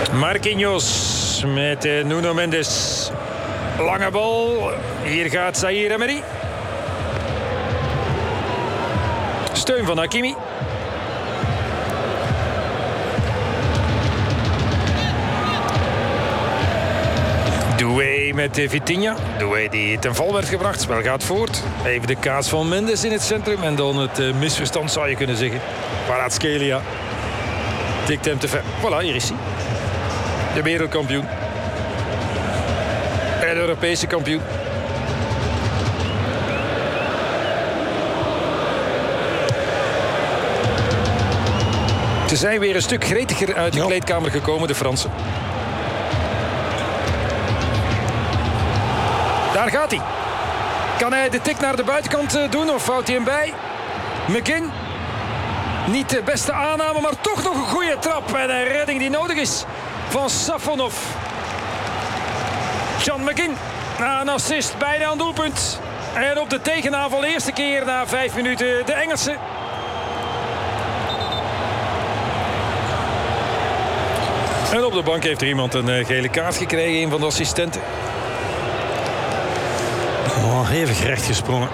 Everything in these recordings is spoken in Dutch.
Marquinhos met Nuno Mendes. Lange bal. Hier gaat Zaïre Emery. Steun van Hakimi. Doué met Vitinha. Doué die ten val werd gebracht. Spel gaat voort. Even de kaas van Mendes in het centrum. En dan het misverstand zou je kunnen zeggen. Kvaratskhelia tikt hem te ver. Voilà, hier is hij. De wereldkampioen. En de Europese kampioen. Ze zijn weer een stuk gretiger uit de kleedkamer gekomen, de Fransen. Daar gaat hij. Kan hij de tik naar de buitenkant doen of houdt hij hem bij? McGinn. Niet de beste aanname, maar toch nog een goede trap. En een redding die nodig is van Safonov. John McGinn. Na een assist, bijna een doelpunt. En op de tegenaanval eerste keer na 5 minuten de Engelsen. En op de bank heeft er iemand een gele kaart gekregen, een van de assistenten. Oh, hevig recht gesprongen.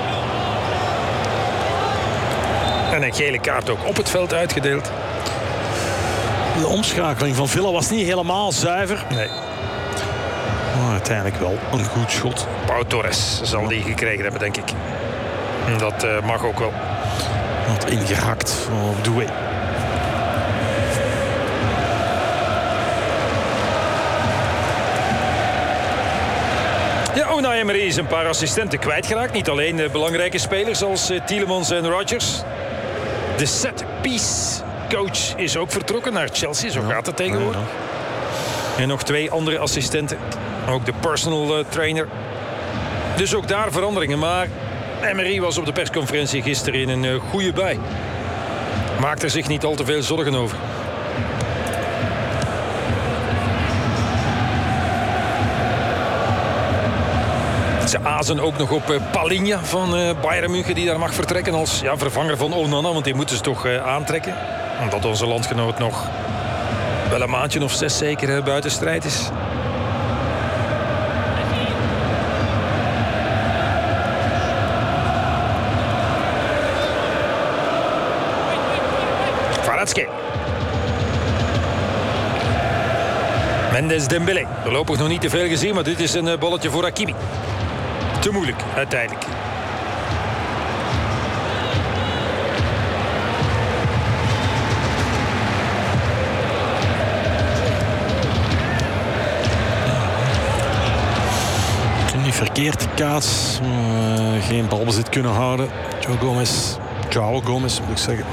En een gele kaart ook op het veld uitgedeeld. De omschakeling van Villa was niet helemaal zuiver. Nee. Maar uiteindelijk wel een goed schot. Pau Torres zal die gekregen hebben, denk ik. Dat mag ook wel. Wat ingehakt op Doué. Ja, Unai Emery is een paar assistenten kwijtgeraakt. Niet alleen belangrijke spelers zoals Tielemans en Rodgers. De set-piece coach is ook vertrokken naar Chelsea. Zo gaat het tegenwoordig. En nog 2 andere assistenten. Ook de personal trainer. Dus ook daar veranderingen. Maar Emery was op de persconferentie gisteren in een goede bui. Maakt er zich niet al te veel zorgen over. Ze azen ook nog op Palhinha van Bayern München, die daar mag vertrekken als vervanger van Onana, want die moeten ze toch aantrekken. Omdat onze landgenoot nog wel een maandje of 6 zeker buiten strijd is. Kvaratskhelia. Mendes Dembélé. Voorlopig nog niet te veel gezien, maar dit is een balletje voor Hakimi. Te moeilijk, uiteindelijk. Niet verkeerd, kaats. Geen balbezit kunnen houden. João Gomez moet ik zeggen.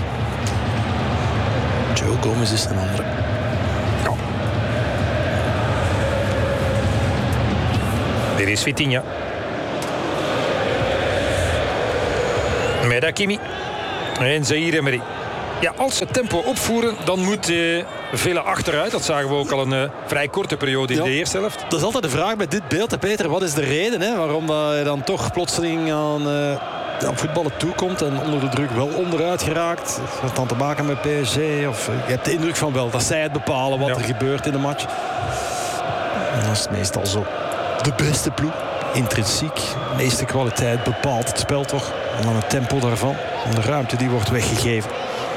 Joe Gomez is een andere. Ja. Dit is Vitinha. Met Hakimi. En Zaïre Emery. Ja, als ze het tempo opvoeren, dan moet Villa achteruit. Dat zagen we ook al een vrij korte periode in de eerste helft. Dat is altijd de vraag bij dit beeld, hè, Peter. Wat is de reden waarom je dan toch plotseling aan voetballen toekomt en onder de druk wel onderuit geraakt? Heeft dat dan te maken met PSG? Of je hebt de indruk van wel dat zij het bepalen wat er gebeurt in de match. En dat is meestal zo. De beste ploeg, intrinsiek, de meeste kwaliteit bepaalt het spel toch. En dan het tempo daarvan, en de ruimte die wordt weggegeven.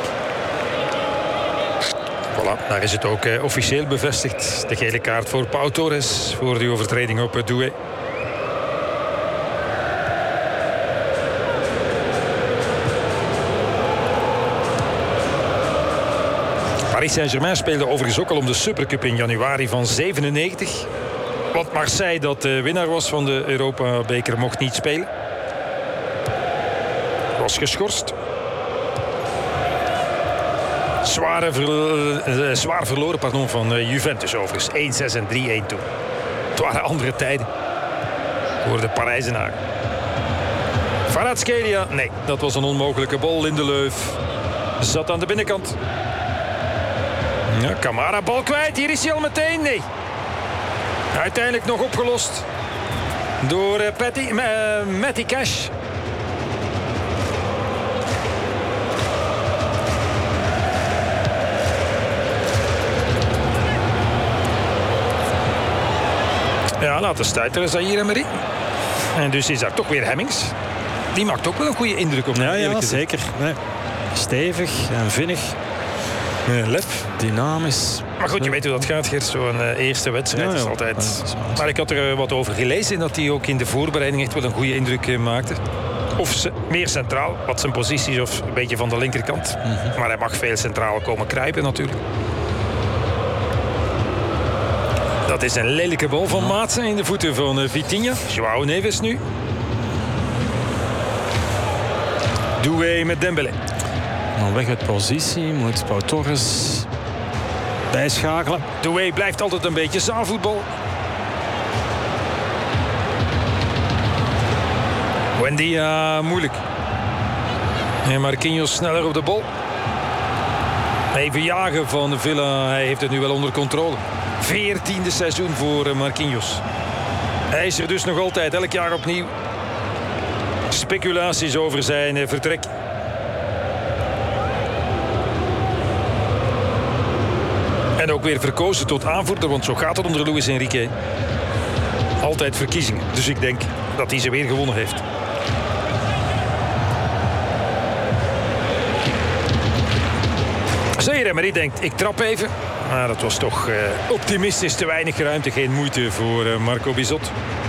Voilà, daar is het ook officieel bevestigd. De gele kaart voor Pau Torres voor die overtreding op Doué. Paris Saint-Germain speelde overigens ook al om de Supercup in januari van 97. Want Marseille, dat de winnaar was van de Europa-beker, mocht niet spelen. Was geschorst. Zwaar verloren van Juventus overigens. 1-6 en 3-1 toen. Het waren andere tijden voor de Parijzenaren. Kvaratskhelia, nee, dat was een onmogelijke bal. Lindelöf zat aan de binnenkant. Ja, Camara, bal kwijt. Hier is hij al meteen. Nee. Uiteindelijk nog opgelost door Matty Cash. Ja, laten stuiteren Zaïre Emery. En dus is daar toch weer Hemmings. Die maakt ook wel een goede indruk op mij. Ja, zeker. Nee. Stevig en vinnig. Lef. Dynamisch. Maar goed, je weet hoe dat gaat, Gert. Zo'n eerste wedstrijd is altijd... Maar ik had er wat over gelezen dat hij ook in de voorbereiding echt wel een goede indruk maakte. Of meer centraal, wat zijn positie is, of een beetje van de linkerkant. Maar hij mag veel centraal komen kruipen natuurlijk. Dat is een lelijke bal van Maatsen in de voeten van Vitinha. João Neves nu. Doué met Dembélé. Dan weg uit positie, moet Pau Torres bijschakelen. Doué blijft altijd een beetje zaalvoetbal. Buendia moeilijk. En Marquinhos sneller op de bal. Even jagen van Villa, hij heeft het nu wel onder controle. 14e seizoen voor Marquinhos. Hij is er dus nog altijd, elk jaar opnieuw. Speculaties over zijn vertrek. En ook weer verkozen tot aanvoerder, want zo gaat het onder Luis Enrique. Altijd verkiezingen, dus ik denk dat hij ze weer gewonnen heeft. Zaïre Emery denkt, ik trap even. Maar dat was toch optimistisch, te weinig ruimte, geen moeite voor Marco Bizot.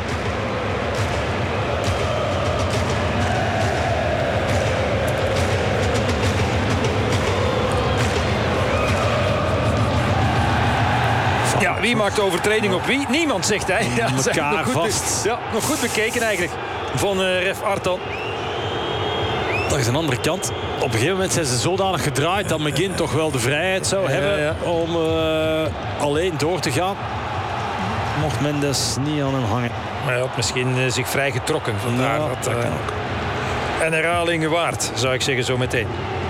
Ja, wie maakt de overtreding op wie? Niemand, zegt hij. Ja, elkaar vast. Ja, nog goed bekeken eigenlijk van Ref Artan. Dat is een andere kant. Op een gegeven moment zijn ze zodanig gedraaid dat McGinn toch wel de vrijheid zou hebben om alleen door te gaan. Mocht Mendes niet aan hem hangen. Maar hij had misschien zich vrij getrokken. Vandaar dat, kan ook. een herhaling waard, zou ik zeggen zo meteen.